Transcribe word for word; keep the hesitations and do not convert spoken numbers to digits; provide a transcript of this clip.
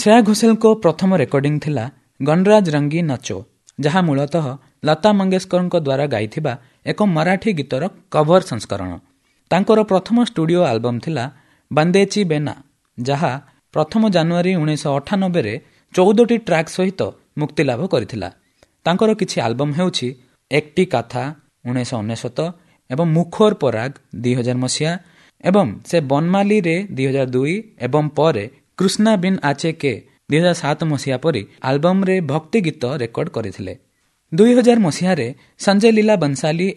ଶ୍ରେୟା ଘୋଷାଲଙ୍କ ପ୍ରଥମ ରେକର୍ଡିଂ ଥିଲା ଗଣରାଜ ରଙ୍ଗୀ ନାଚୋ, ଯାହା ମୂଳତଃ ଲତା ମଙ୍ଗେଶକରଙ୍କ ଦ୍ୱାରା ଗାଇଥିବା ଏକ ମରାଠୀ ଗୀତର କଭର ସଂସ୍କରଣ। ତାଙ୍କର ପ୍ରଥମ ଷ୍ଟୁଡିଓ ଆଲବମ୍ ଥିଲା ବନ୍ଦେଚି ବେନା, ଯାହା ପ୍ରଥମ ଜାନୁଆରୀ ଉଣେଇଶହ ଅଠାନବେରେ ଚଉଦଟି ଟ୍ରାକ୍ ସହିତ ମୁକ୍ତିଲାଭ କରିଥିଲା। ତାଙ୍କର କିଛି ଆଲବମ୍ ହେଉଛି ଏକଟି କାଥା ଉଣେଇଶହ ଅନେଶତ ଏବଂ ମୁଖୋର ପରାଗ ଦୁଇ ହଜାର ମସିହା ଏବଂ ସେ ବନମାଲିରେ ଦୁଇ ହଜାର ଦୁଇ ଏବଂ ପରେ କୃଷ୍ଣା ବିନ୍ ଆଚେ କେ ଦୁଇ ହଜାର ସାତ ମସିହା ପରି ଆଲବମ୍ରେ ଭକ୍ତି ଗୀତ ରେକର୍ଡ କରିଥିଲେ। ଦୁଇ ହଜାର ମସିହାରେ ସଞ୍ଜୟ ଲୀଲା ବଂଶାଲି